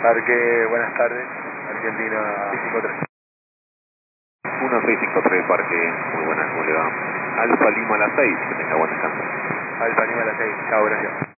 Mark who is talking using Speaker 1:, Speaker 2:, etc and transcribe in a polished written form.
Speaker 1: Parque, buenas tardes, Argentina 653.
Speaker 2: 1653 Parque, muy buenas, ¿cómo le va? Alfa Lima a las 6, que tenga buen descanso.
Speaker 1: Alfa Lima a las 6, chao, gracias.